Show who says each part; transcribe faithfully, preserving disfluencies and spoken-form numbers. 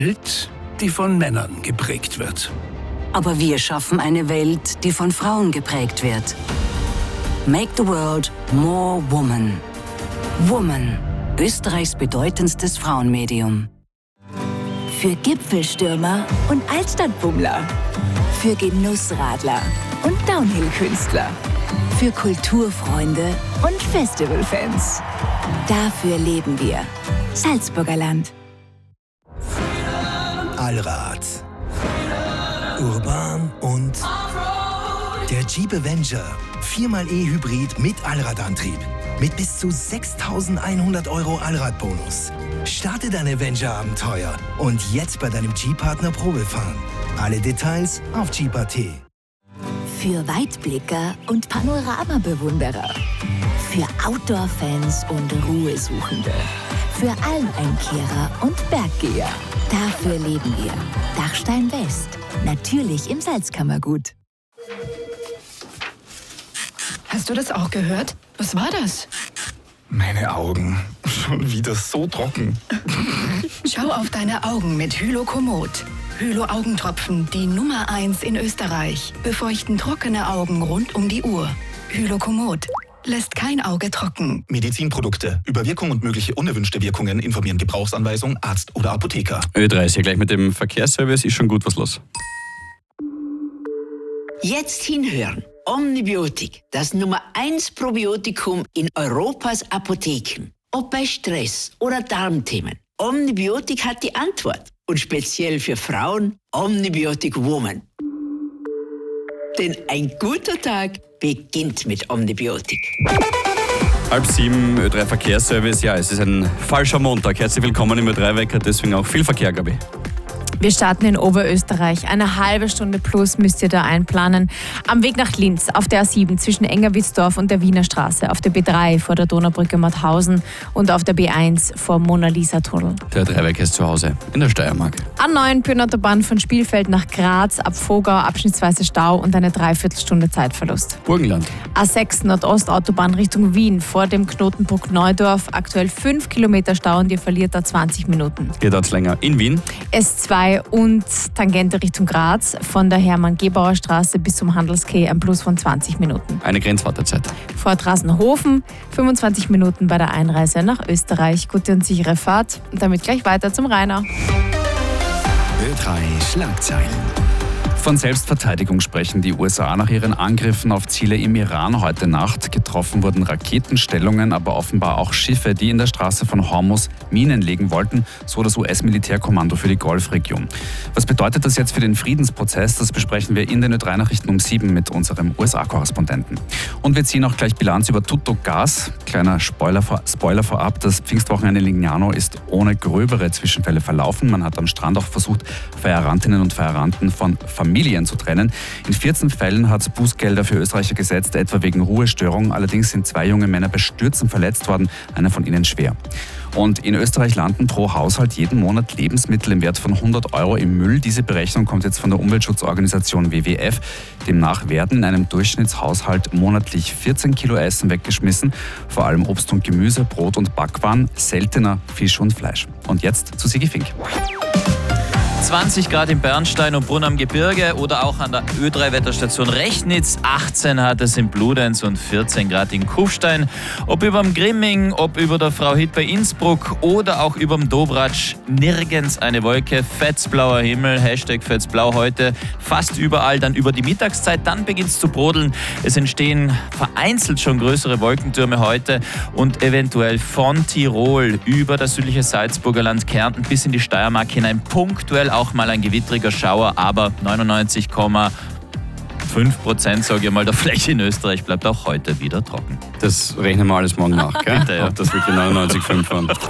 Speaker 1: Welt, die von Männern geprägt wird.
Speaker 2: Aber wir schaffen eine Welt, die von Frauen geprägt wird. Make the world more woman. Woman, Österreichs bedeutendstes Frauenmedium.
Speaker 3: Für Gipfelstürmer und Altstadtbummler. Für Genussradler und Downhill-Künstler. Für Kulturfreunde und Festivalfans. Dafür leben wir. Salzburger Land.
Speaker 4: Allrad. Urban und der Jeep Avenger. viermal E-Hybrid mit Allradantrieb. Mit bis zu sechstausendeinhundert Euro Allradbonus. Starte dein Avenger-Abenteuer und jetzt bei deinem Jeep-Partner Probefahren. Alle Details auf Jeep Punkt at.
Speaker 3: Für Weitblicker und Panoramabewunderer. Für Outdoor-Fans und Ruhesuchende. Für Almeinkehrer und Berggeher. Dafür leben wir. Dachstein West. Natürlich im Salzkammergut.
Speaker 5: Hast du das auch gehört? Was war das?
Speaker 6: Meine Augen. Schon wieder so trocken.
Speaker 5: Schau auf deine Augen mit Hylokomod. Hylo-Augentropfen, die Nummer eins in Österreich. Befeuchten trockene Augen rund um die Uhr. Hylokomod lässt kein Auge trocken.
Speaker 6: Medizinprodukte. Über Wirkung und mögliche unerwünschte Wirkungen informieren Gebrauchsanweisung, Arzt oder Apotheker.
Speaker 7: Ö drei ist hier gleich mit dem Verkehrsservice. Ist schon gut was los.
Speaker 8: Jetzt hinhören. Omnibiotik, das Nummer eins Probiotikum in Europas Apotheken. Ob bei Stress oder Darmthemen. Omnibiotik hat die Antwort. Und speziell für Frauen Omnibiotic Woman. Denn ein guter Tag beginnt mit Omnibiotik.
Speaker 7: Halb sieben, Ö drei Verkehrsservice. Ja, es ist ein falscher Montag. Herzlich willkommen im Ö drei Wecker. Deswegen auch viel Verkehr, Gabi.
Speaker 9: Wir starten in Oberösterreich. Eine halbe Stunde plus müsst ihr da einplanen. Am Weg nach Linz auf der A sieben zwischen Engerwitzdorf und der Wiener Straße, auf der B drei vor der Donaubrücke Mauthausen und auf der B eins vor Mona-Lisa-Tunnel.
Speaker 7: Der Ö drei Wecker ist zu Hause in der Steiermark.
Speaker 9: A neun Bühnenautobahn von Spielfeld nach Graz ab Vogau, abschnittsweise Stau und eine Dreiviertelstunde Zeitverlust.
Speaker 7: Burgenland.
Speaker 9: A sechs Nordostautobahn Richtung Wien vor dem Knotenpunkt Neudorf. Aktuell fünf Kilometer Stau und ihr verliert da zwanzig Minuten.
Speaker 7: Hier dauert es länger in Wien.
Speaker 9: S zwei und Tangente Richtung Graz von der Hermann-Gebauer Straße bis zum Handelsquai ein Plus von zwanzig Minuten.
Speaker 7: Eine Grenzwartezeit.
Speaker 9: Vor Drassenhofen fünfundzwanzig Minuten bei der Einreise nach Österreich. Gute und sichere Fahrt und damit gleich weiter zum Rainer.
Speaker 1: Ö drei Schlagzeilen.
Speaker 7: Von Selbstverteidigung sprechen die U S A nach ihren Angriffen auf Ziele im Iran heute Nacht. Getroffen wurden Raketenstellungen, aber offenbar auch Schiffe, die in der Straße von Hormuz Minen legen wollten, so das U S-Militärkommando für die Golfregion. Was bedeutet das jetzt für den Friedensprozess? Das besprechen wir in den Ö drei Nachrichten um sieben mit unserem U S A-Korrespondenten. Und wir ziehen auch gleich Bilanz über Tuttogas. Kleiner Spoiler, vor, Spoiler vorab, das Pfingstwochenende in Lignano ist ohne gröbere Zwischenfälle verlaufen. Man hat am Strand auch versucht, Feirantinnen und Feiranten von Familien Familien zu trennen. In vierzehn Fällen hat es Bußgelder für Österreicher gesetzt, etwa wegen Ruhestörung. Allerdings sind zwei junge Männer bei Stürzen verletzt worden, einer von ihnen schwer. Und in Österreich landen pro Haushalt jeden Monat Lebensmittel im Wert von hundert Euro im Müll. Diese Berechnung kommt jetzt von der Umweltschutzorganisation W W F. Demnach werden in einem Durchschnittshaushalt monatlich vierzehn Kilo Essen weggeschmissen. Vor allem Obst und Gemüse, Brot und Backwaren, seltener Fisch und Fleisch. Und jetzt zu Sigi Fink.
Speaker 10: zwanzig Grad in Bernstein und Brunn am Gebirge oder auch an der Ö drei Wetterstation Rechnitz. achtzehn hat es in Bludenz und vierzehn Grad in Kufstein. Ob überm Grimming, ob über der Frau Hitt bei Innsbruck oder auch überm Dobratsch. Nirgends eine Wolke, fetzblauer Himmel, Hashtag fetzblau heute. Fast überall dann über die Mittagszeit, dann beginnt es zu brodeln. Es entstehen vereinzelt schon größere Wolkentürme heute und eventuell von Tirol über das südliche Salzburger Land, Kärnten bis in die Steiermark hinein punktuell auch mal ein gewittriger Schauer, aber neunundneunzig Komma fünf Prozent, sage ich mal, der Fläche in Österreich bleibt auch heute wieder trocken.
Speaker 7: Das rechnen wir alles morgen nach, gell?
Speaker 10: Bitte, ja.
Speaker 7: Ob das wirklich neunundneunzig Komma fünf waren.